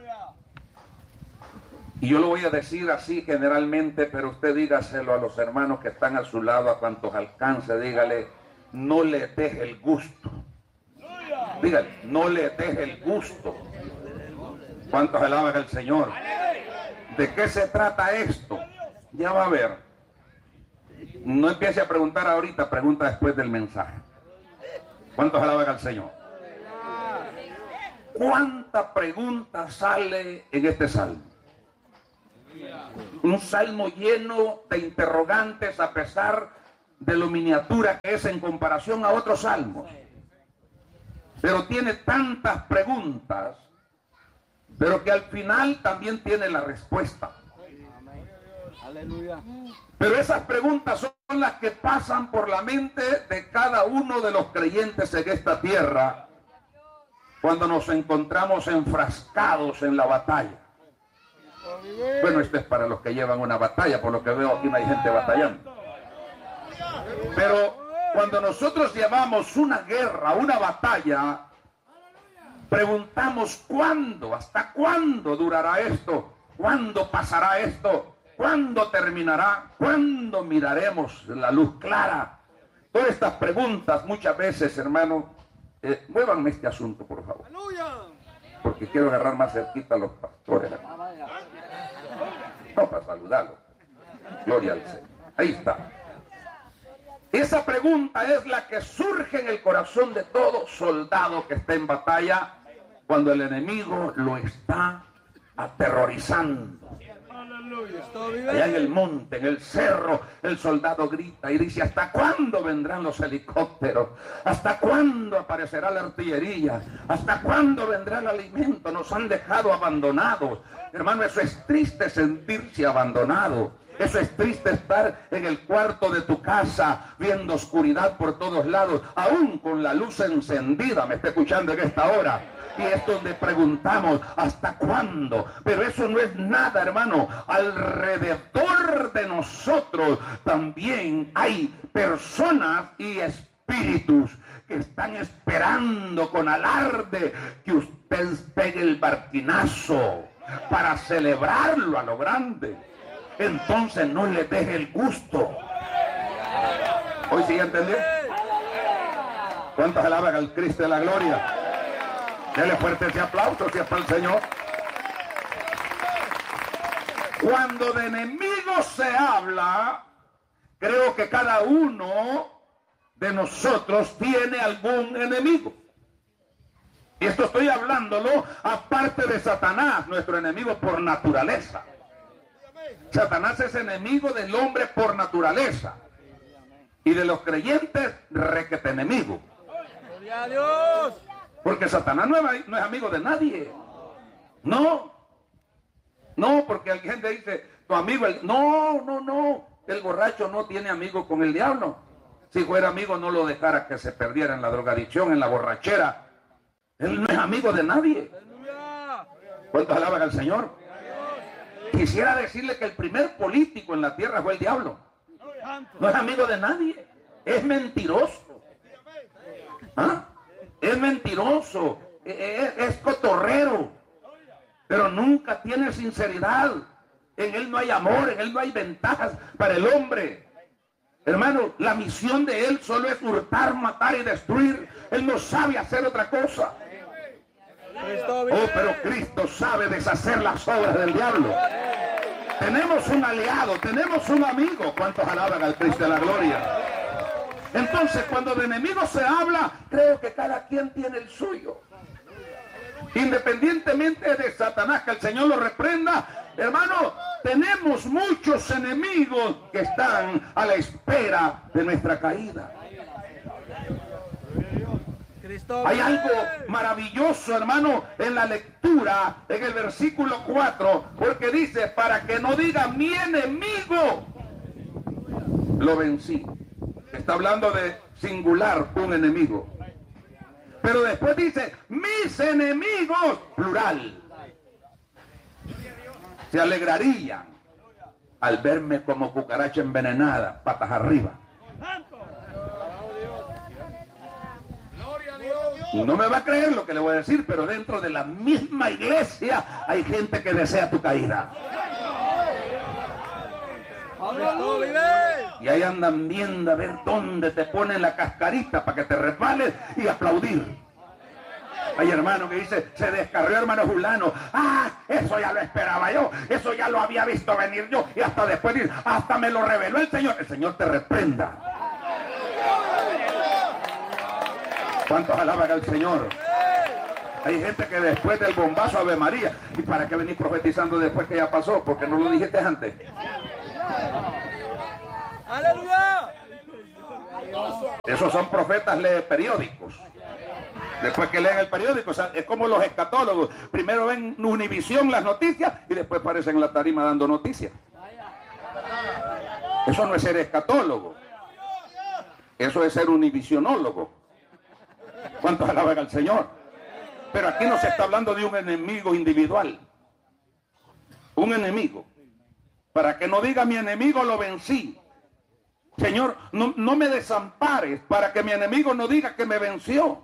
Y yo lo voy a decir así generalmente, pero usted dígaselo a los hermanos que están a su lado, a cuantos alcance, dígale: no le deje el gusto. Dígale, no le deje el gusto. ¿Cuántos alaban al Señor? ¿De qué se trata esto? Ya va a ver. No empiece a preguntar ahorita, pregunta después del mensaje. ¿Cuántos alaban al Señor? ¿Cuánta pregunta sale en este salmo? Un salmo lleno de interrogantes a pesar de lo miniatura que es en comparación a otros salmos. Pero tiene tantas preguntas, pero que al final también tiene la respuesta. Pero esas preguntas son las que pasan por la mente de cada uno de los creyentes en esta tierra cuando nos encontramos enfrascados en la batalla. Bueno, esto es para los que llevan una batalla, por lo que veo aquí no hay gente batallando. Pero cuando nosotros llevamos una guerra, una batalla, preguntamos ¿cuándo? ¿Hasta cuándo durará esto? ¿Cuándo pasará esto? ¿Cuándo terminará? ¿Cuándo miraremos la luz clara? Todas estas preguntas muchas veces, hermano, muévanme este asunto, por favor. Porque quiero agarrar más cerquita a los pastores. No, para saludarlos. Gloria al Señor. Ahí está. Esa pregunta es la que surge en el corazón de todo soldado que está en batalla cuando el enemigo lo está aterrorizando. Allá en el monte, en el cerro, el soldado grita y dice: ¿hasta cuándo vendrán los helicópteros? ¿Hasta cuándo aparecerá la artillería? ¿Hasta cuándo vendrá el alimento? Nos han dejado abandonados. Hermano, eso es triste, sentirse abandonado. Eso es triste, estar en el cuarto de tu casa viendo oscuridad por todos lados, aún con la luz encendida. Me está escuchando en esta hora. Y es donde preguntamos ¿hasta cuándo? Pero eso no es nada, hermano. Alrededor de nosotros también hay personas y espíritus que están esperando con alarde que usted pegue el barquinazo para celebrarlo a lo grande. Entonces no le deje el gusto. ¿Hoy sí ya entendí? ¿Cuántos alaban al Cristo de la gloria? Dele fuerte ese aplauso, si es para el Señor. Cuando de enemigos se habla, creo que cada uno de nosotros tiene algún enemigo. Y esto estoy hablándolo aparte de Satanás, nuestro enemigo por naturaleza. Satanás es enemigo del hombre por naturaleza. Y de los creyentes, requete enemigo. ¡Gloria a Dios! Porque Satanás no es amigo de nadie. No, porque alguien dice, tu amigo, no, el borracho no tiene amigo con el diablo. Si fuera amigo no lo dejara que se perdiera en la drogadicción, en la borrachera. Él no es amigo de nadie. ¿Cuántos alaban al Señor? Quisiera decirle que el primer político en la tierra fue el diablo. No es amigo de nadie. Es mentiroso. ¿Ah? Es mentiroso, es cotorrero, pero nunca tiene sinceridad. En él no hay amor, en él no hay ventajas para el hombre. Hermano, la misión de él solo es hurtar, matar y destruir. Él no sabe hacer otra cosa. Oh, pero Cristo sabe deshacer las obras del diablo. Tenemos un aliado, tenemos un amigo. ¿Cuántos alaban al Cristo de la gloria? Entonces, cuando de enemigos se habla, creo que cada quien tiene el suyo. Independientemente de Satanás, que el Señor lo reprenda, hermano, tenemos muchos enemigos que están a la espera de nuestra caída. Hay algo maravilloso, hermano, en la lectura, en el versículo 4, porque dice, para que no diga mi enemigo, lo vencí. Está hablando de singular, un enemigo. Pero después dice, mis enemigos, plural, se alegrarían al verme como cucaracha envenenada, patas arriba. No me va a creer lo que le voy a decir, pero dentro de la misma iglesia hay gente que desea tu caída. Y ahí andan viendo a ver dónde te ponen la cascarita para que te resbales y aplaudir. Hay hermano que dice, se descarrió hermano fulano. Ah, eso ya lo esperaba yo, eso ya lo había visto venir yo. Y hasta después dice, hasta me lo reveló el Señor. El Señor te reprenda. ¿Cuántos alaban al Señor? Hay gente que después del bombazo Ave María, ¿y para qué venís profetizando después que ya pasó? Porque no lo dijiste antes. ¡Aleluya! Esos son profetas lee periódicos. Después que leen el periódico, o sea, es como los escatólogos. Primero ven Univisión las noticias y después aparecen en la tarima dando noticias. Eso no es ser escatólogo. Eso es ser univisionólogo. ¿Cuántos alaban al Señor? Pero aquí no se está hablando de un enemigo individual. Un enemigo. Para que no diga mi enemigo lo vencí. Señor, no me desampares para que mi enemigo no diga que me venció.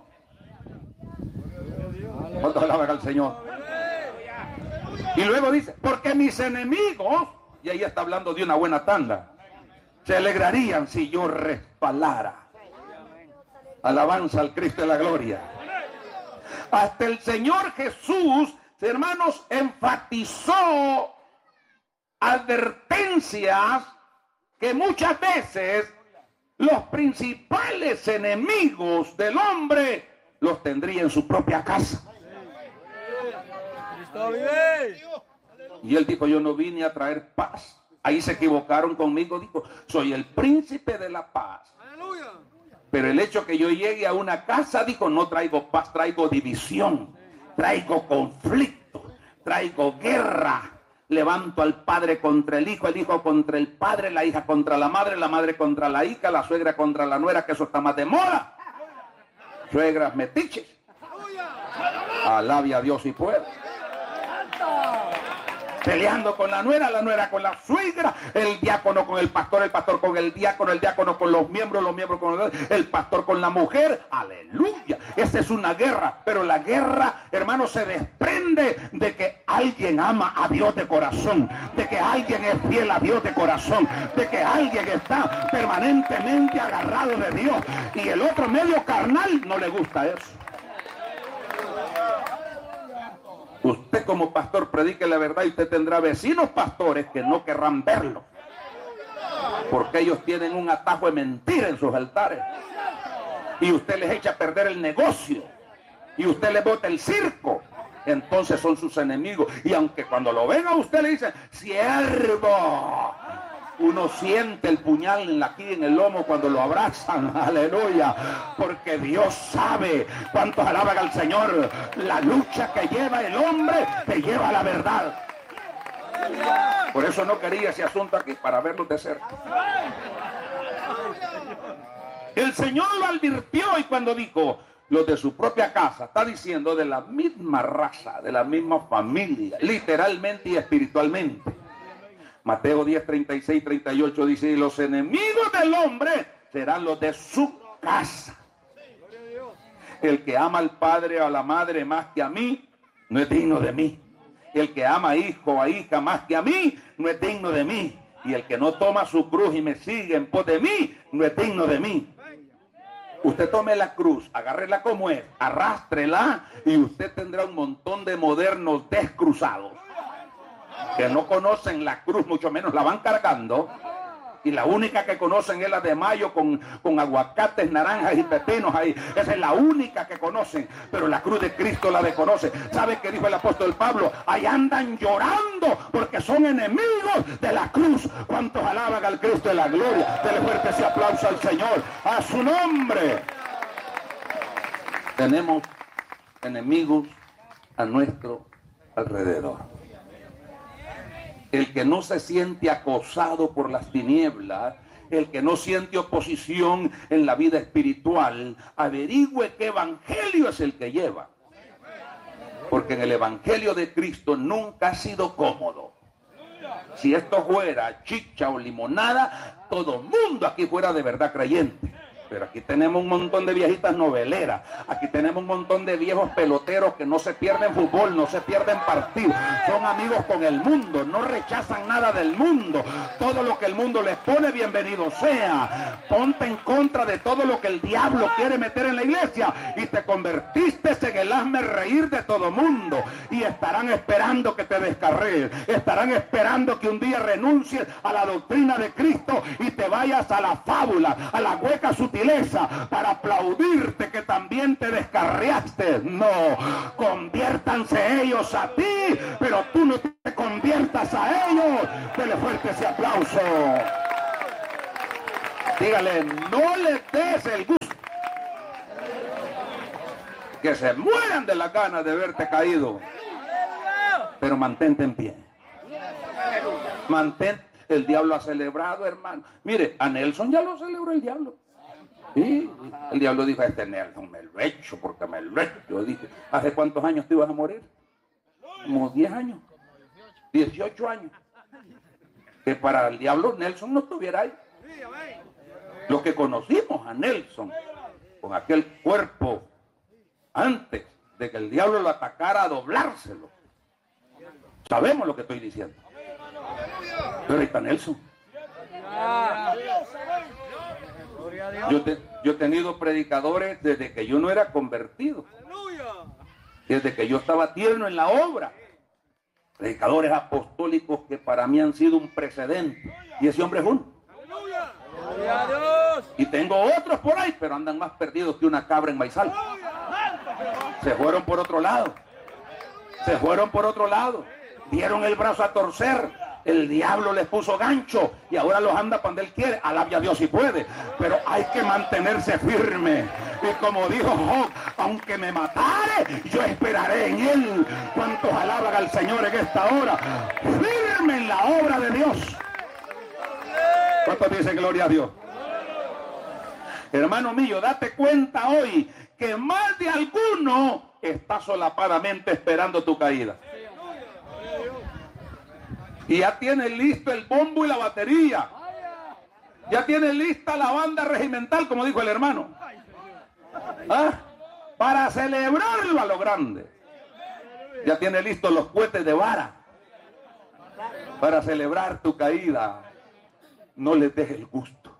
¿Cuántos alaban al Señor? Y luego dice, porque mis enemigos, y ahí está hablando de una buena tanda, se alegrarían si yo resbalara. Alabanza al Cristo de la gloria. Hasta el Señor Jesús, hermanos, enfatizó advertencias que muchas veces los principales enemigos del hombre los tendría en su propia casa. Y él dijo, yo no vine a traer paz. Ahí se equivocaron conmigo, dijo, soy el príncipe de la paz. Pero el hecho que yo llegue a una casa, dijo, no traigo paz, traigo división, traigo conflicto, traigo guerra. Levanto al padre contra el hijo contra el padre, la hija contra la madre contra la hija, la suegra contra la nuera, que eso está más de moda. Suegras metiches. Alabe a Dios y pueda. Peleando con la nuera con la suegra, el diácono con el pastor con el diácono con los miembros con el pastor con la mujer. Aleluya. Esa es una guerra, pero la guerra, hermano, se desprende de que alguien ama a Dios de corazón, de que alguien es fiel a Dios de corazón, de que alguien está permanentemente agarrado de Dios, y el otro medio carnal no le gusta eso. Usted como pastor predique la verdad y usted tendrá vecinos pastores que no querrán verlo, porque ellos tienen un atajo de mentira en sus altares, y usted les echa a perder el negocio, y usted les bota el circo. Entonces son sus enemigos, y aunque cuando lo ven a usted le dicen siervo, uno siente el puñal aquí en el lomo cuando lo abrazan. Aleluya, porque Dios sabe. ¿Cuántos alaban al Señor? La lucha que lleva el hombre te lleva a la verdad. Por eso no quería ese asunto aquí, para verlo de cerca. El Señor lo advirtió, y cuando dijo los de su propia casa, está diciendo de la misma raza, de la misma familia, literalmente y espiritualmente. Mateo 10, 36, 38 dice, y los enemigos del hombre serán los de su casa. El que ama al padre o a la madre más que a mí, no es digno de mí. El que ama a hijo o a hija más que a mí, no es digno de mí. Y el que no toma su cruz y me sigue en pos de mí, no es digno de mí. Usted tome la cruz, agárrela como es, arrástrela, y usted tendrá un montón de modernos descruzados que no conocen la cruz, mucho menos la van cargando, y la única que conocen es la de mayo con aguacates, naranjas y pepinos ahí. Esa es la única que conocen, pero la cruz de Cristo la desconoce. ¿Sabe qué dijo el apóstol Pablo? Ahí andan llorando porque son enemigos de la cruz. ¿Cuántos alaban al Cristo de la gloria? Dele fuerte ese aplauso al Señor, a su nombre. Tenemos enemigos a nuestro alrededor. El que no se siente acosado por las tinieblas, el que no siente oposición en la vida espiritual, averigüe qué evangelio es el que lleva. Porque en el evangelio de Cristo nunca ha sido cómodo. Si esto fuera chicha o limonada, todo mundo aquí fuera de verdad creyente. Pero aquí tenemos un montón de viejitas noveleras. Aquí tenemos un montón de viejos peloteros que no se pierden fútbol, no se pierden partidos. Son amigos con el mundo, no rechazan nada del mundo. Todo lo que el mundo les pone, bienvenido sea. Ponte en contra de todo lo que el diablo quiere meter en la iglesia y te convertiste en el hazme reír de todo mundo. Y estarán esperando que te descarrees. Estarán esperando que un día renuncies a la doctrina de Cristo y te vayas a la fábula, a la hueca sutileza, para aplaudirte que también te descarriaste. No, conviértanse ellos a ti, pero tú no te conviertas a ellos. Dele fuerte ese aplauso. Dígale, no le des el gusto. Que se mueran de las ganas de verte caído. Pero mantente en pie. Mantente. El diablo ha celebrado, hermano. Mire, a Nelson ya lo celebró el diablo. Sí, el diablo dijo, este Nelson me lo echo porque me lo echo. Yo dije, ¿hace cuántos años te ibas a morir? Como 10 años, 18 años. Que para el diablo Nelson no estuviera ahí. Los que conocimos a Nelson con aquel cuerpo antes de que el diablo lo atacara a doblárselo, sabemos lo que estoy diciendo. Pero ahí está Nelson. Yo he tenido predicadores desde que yo no era convertido, desde que yo estaba tierno en la obra, predicadores apostólicos que para mí han sido un precedente, y ese hombre es uno. Y tengo otros por ahí, pero andan más perdidos que una cabra en maizal. Se fueron por otro lado, dieron el brazo a torcer. El diablo les puso gancho y ahora los anda cuando él quiere. Alabe a Dios si puede, pero hay que mantenerse firme. Y como dijo Job, aunque me matare, yo esperaré en él. ¿Cuántos alaban al Señor en esta hora? Firme en la obra de Dios. ¿Cuántos dicen gloria a Dios? Hermano mío, date cuenta hoy que más de alguno está solapadamente esperando tu caída. Y ya tiene listo el bombo y la batería. Ya tiene lista la banda regimental, como dijo el hermano. ¿Ah? Para celebrarlo a lo grande. Ya tiene listos los cohetes de vara. Para celebrar tu caída. No les dejes el gusto.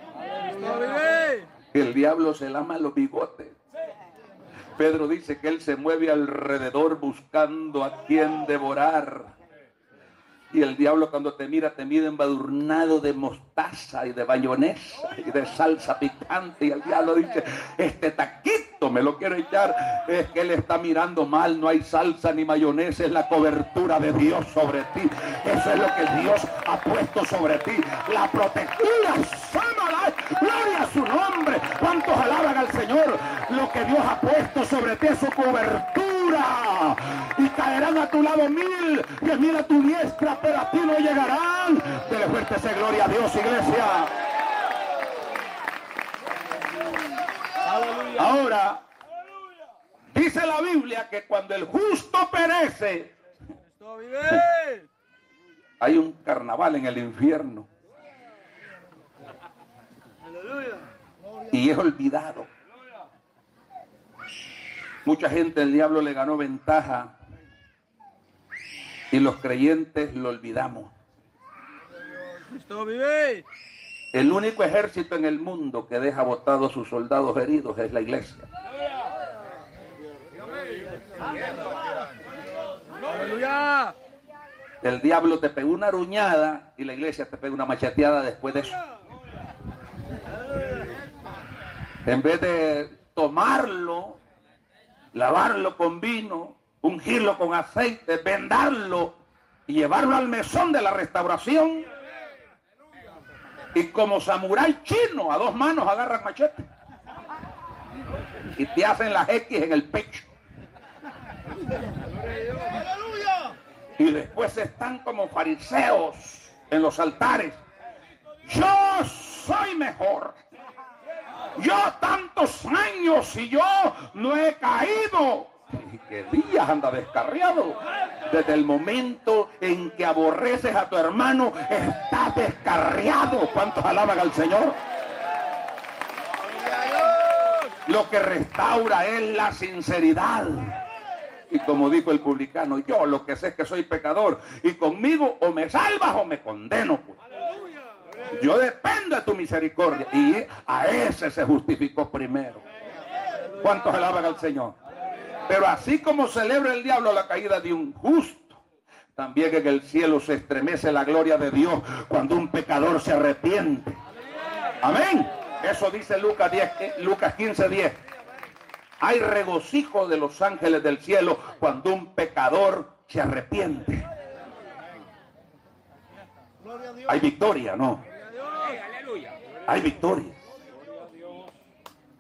Que el diablo se lama los bigotes. Pedro dice que él se mueve alrededor buscando a quien devorar. Y el diablo cuando te mira, te mira embadurnado de mostaza y de bayonesa y de salsa picante. Y el diablo dice, este taquito me lo quiero echar. Es que él está mirando mal, no hay salsa ni mayonesa, es la cobertura de Dios sobre ti. Eso es lo que Dios ha puesto sobre ti. La protectura, gloria a su nombre. ¿Cuántos alaban al Señor? Lo que Dios ha puesto sobre ti es su cobertura. Y caerán a tu lado 1000, 10.000 a tu diestra, pero a ti no llegarán. Dele fuerte ese gloria a Dios, iglesia. Ahora, dice la Biblia que cuando el justo perece, hay un carnaval en el infierno. Y es olvidado. Mucha gente, el diablo le ganó ventaja y los creyentes lo olvidamos. El único ejército en el mundo que deja botados a sus soldados heridos es la iglesia. El diablo te pegó una aruñada y la iglesia te pega una macheteada después de eso. En vez de tomarlo, lavarlo con vino, ungirlo con aceite, vendarlo y llevarlo al mesón de la restauración, y como samurái chino, a 2 manos agarran machete y te hacen las X en el pecho. Y después están como fariseos en los altares. Yo soy mejor. Yo tantos años y yo no he caído. ¿Y qué días anda descarriado? Desde el momento en que aborreces a tu hermano, estás descarriado. ¿Cuántos alaban al Señor? Lo que restaura es la sinceridad. Y como dijo el publicano, yo lo que sé es que soy pecador, y conmigo o me salvas o me condeno, pues. Yo dependo de tu misericordia. Y a ese se justificó primero. ¿Cuántos alaban al Señor? Pero así como celebra el diablo la caída de un justo, también en el cielo se estremece la gloria de Dios cuando un pecador se arrepiente. Amén. Eso dice Lucas 15:10. Hay regocijo de los ángeles del cielo cuando un pecador se arrepiente. Hay victoria, ¿no? Hay victoria.